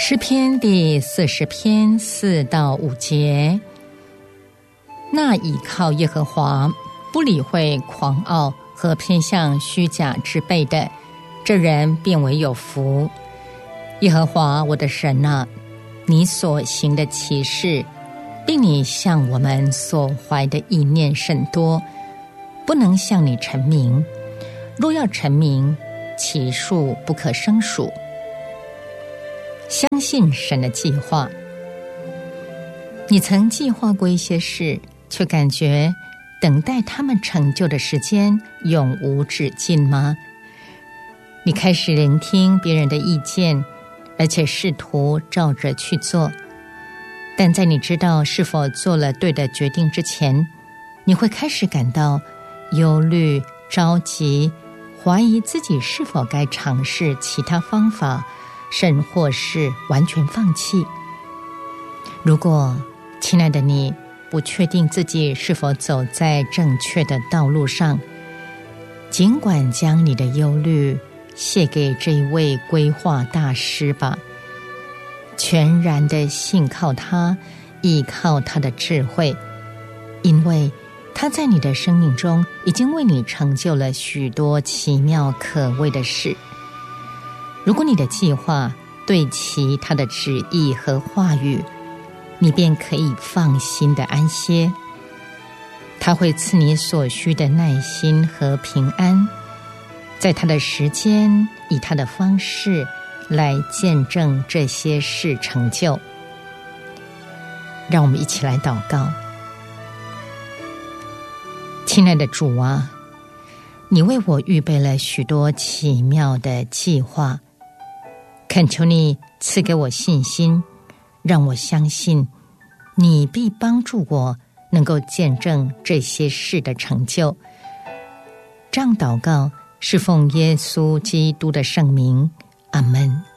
诗篇第40篇4到5节，那倚靠耶和华，不理会狂傲和偏向虚假之辈的，这人便为有福。耶和华我的神啊，你所行的奇事，并你向我们所怀的意念甚多，不能向你陈明。若要陈明，其数不可胜数。相信神的计划。你曾计划过一些事，却感觉等待他们成就的时间永无止境吗？你开始聆听别人的意见，而且试图照着去做，但在你知道是否做了对的决定之前，你会开始感到忧虑、着急，怀疑自己是否该尝试其他方法，甚或是完全放弃。如果亲爱的你不确定自己是否走在正确的道路上，尽管将你的忧虑卸给这一位规划大师吧，全然的信靠他，依靠他的智慧，因为他在你的生命中已经为你成就了许多奇妙可畏的事。如果你的计划对齐他的旨意和话语，你便可以放心的安歇。他会赐你所需的耐心和平安，在他的时间，以他的方式来见证这些事成就。让我们一起来祷告。亲爱的主啊，你为我预备了许多奇妙的计划，恳求你赐给我信心，让我相信你必帮助我能够见证这些事的成就。这样祷告是奉耶稣基督的圣名，阿们。